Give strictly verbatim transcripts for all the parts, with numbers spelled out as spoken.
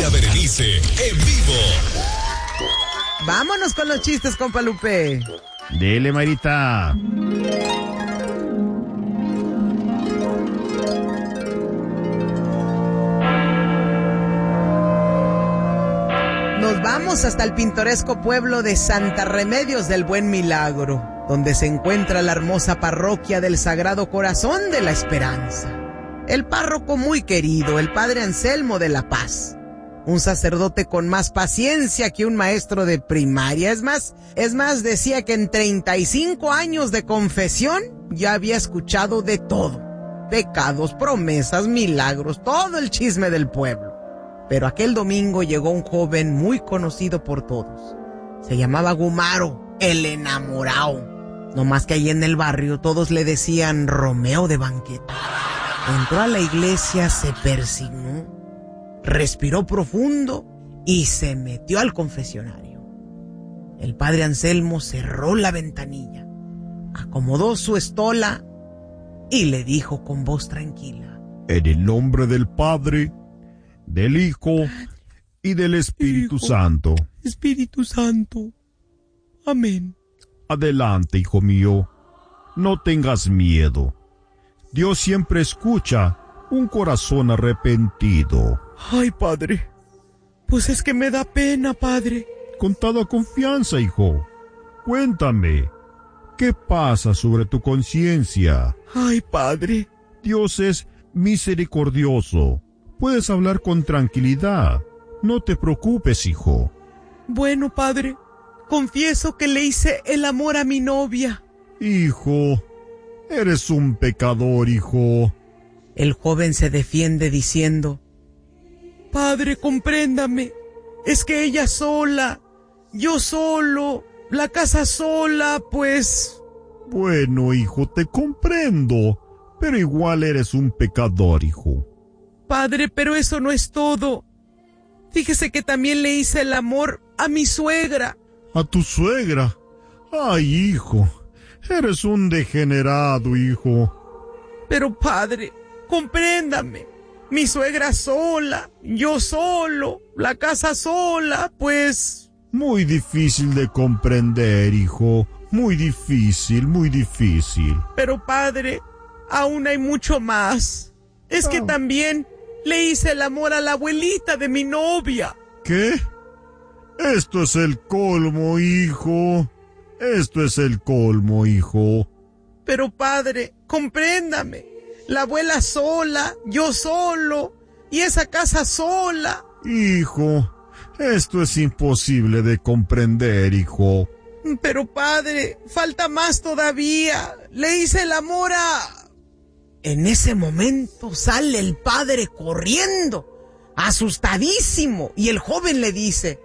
Mayra Berenice, en vivo. Vámonos con los chistes, compa Lupe. Dele, Mayrita. Nos vamos hasta el pintoresco pueblo de Santa Remedios del Buen Milagro, donde se encuentra la hermosa parroquia del Sagrado Corazón de la Esperanza. El párroco muy querido, el padre Anselmo de la Paz. Un sacerdote con más paciencia que un maestro de primaria. Es más, es más, decía que en treinta y cinco años de confesión ya había escuchado de todo. Pecados, promesas, milagros, todo el chisme del pueblo. Pero aquel domingo llegó un joven muy conocido por todos. Se llamaba Gumaro, el enamorado. No más que allí en el barrio todos le decían Romeo de banqueta. Entró a la iglesia, se persignó, respiró profundo y se metió al confesionario. El padre Anselmo cerró la ventanilla, acomodó su estola y le dijo con voz tranquila: En el nombre del Padre, del Hijo y del Espíritu Hijo, Santo. Espíritu Santo. Amén. Adelante, hijo mío. No tengas miedo. Dios siempre escucha un corazón arrepentido. Ay, padre. Pues es que me da pena, padre. Con toda confianza, hijo. Cuéntame, ¿qué pasa sobre tu conciencia? Ay, padre. Dios es misericordioso. Puedes hablar con tranquilidad. No te preocupes, hijo. Bueno, padre, confieso que le hice el amor a mi novia. Hijo, eres un pecador, hijo. El joven se defiende diciendo: Padre, compréndame. Es que ella sola, yo solo, la casa sola, pues... Bueno, hijo, te comprendo, pero igual eres un pecador, hijo. Padre, pero eso no es todo. Fíjese que también le hice el amor a mi suegra. ¿A tu suegra? Ay, hijo, eres un degenerado, hijo. Pero padre, compréndame. Mi suegra sola, yo solo, la casa sola, pues... Muy difícil de comprender, hijo. Muy difícil, muy difícil. Pero padre, aún hay mucho más. Es que Ah. también le hice el amor a la abuelita de mi novia. ¿Qué? Esto es el colmo, hijo. Esto es el colmo, hijo. Pero padre, compréndame. La abuela sola, yo solo, y esa casa sola. Hijo, esto es imposible de comprender, hijo. Pero padre, falta más todavía. Le hice el amor a... En ese momento sale el padre corriendo, asustadísimo, y el joven le dice: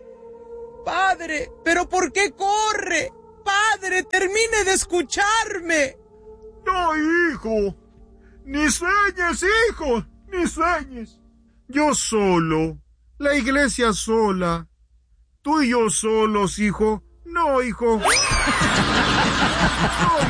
Padre, ¿pero por qué corre? Padre, termine de escucharme. No, hijo. Ni sueñes, hijo. Ni sueñes. Yo solo. La iglesia sola. Tú y yo solos, hijo. No, hijo. No,